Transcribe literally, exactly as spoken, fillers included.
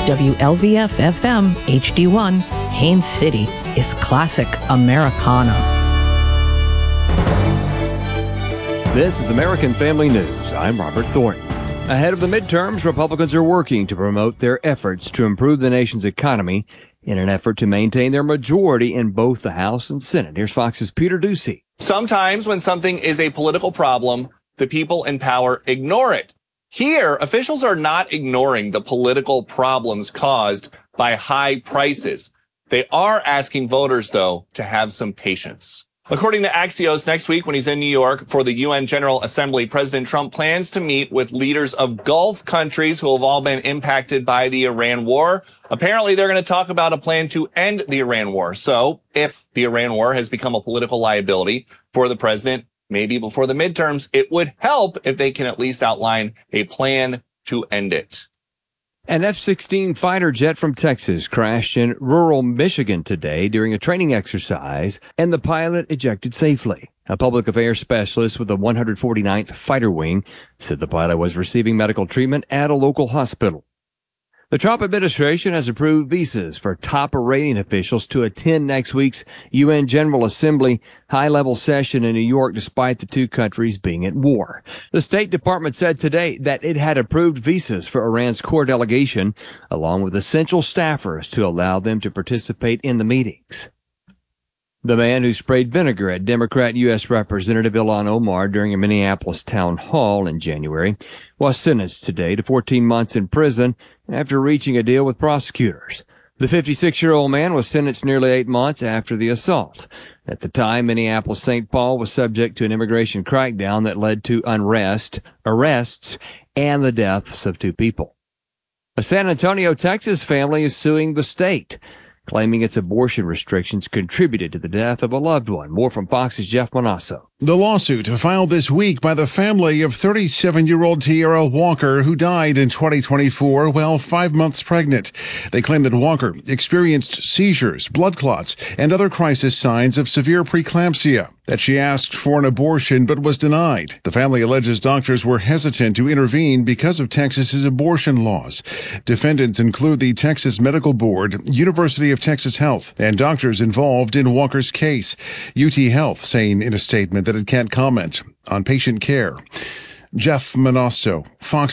W L V F F M H D one, Haines City is classic Americana. This is American Family News. I'm Robert Thornton. Ahead of the midterms, Republicans are working to promote their efforts to improve the nation's economy in an effort to maintain their majority in both the House and Senate. Here's Fox's Peter Ducey. Sometimes when something is a political problem, the people in power ignore it. Here, officials are not ignoring the political problems caused by high prices. They are asking voters, though, to have some patience. According to Axios, next week when he's in New York for the U N General Assembly, President Trump plans to meet with leaders of Gulf countries who have all been impacted by the Iran war. Apparently, they're going to talk about a plan to end the Iran war. So if the Iran war has become a political liability for the president, maybe before the midterms, it would help if they can at least outline a plan to end it. An F sixteen fighter jet from Texas crashed in rural Michigan today during a training exercise, and the pilot ejected safely. A public affairs specialist with the one hundred forty-ninth Fighter Wing said the pilot was receiving medical treatment at a local hospital. The Trump administration has approved visas for top Iranian officials to attend next week's U N General Assembly high-level session in New York, despite the two countries being at war. The State Department said today that it had approved visas for Iran's core delegation, along with essential staffers, to allow them to participate in the meetings. The man who sprayed vinegar at Democrat U S Representative Ilhan Omar during a Minneapolis town hall in January was sentenced today to fourteen months in prison after reaching a deal with prosecutors. The fifty-six-year-old man was sentenced nearly eight months after the assault. At the time, Minneapolis-Saint Paul was subject to an immigration crackdown that led to unrest, arrests, and the deaths of two people. A San Antonio, Texas family is suing the state, claiming its abortion restrictions contributed to the death of a loved one. More from Fox's Jeff Manasso. The lawsuit filed this week by the family of thirty-seven-year-old Tierra Walker, who died in twenty twenty-four while five months pregnant. They claim that Walker experienced seizures, blood clots, and other crisis signs of severe preeclampsia, that she asked for an abortion but was denied. The family alleges doctors were hesitant to intervene because of Texas's abortion laws. Defendants include the Texas Medical Board, University of Texas Health, and doctors involved in Walker's case. U T Health saying in a statement that it can't comment on patient care. Jeff Manasso, Fox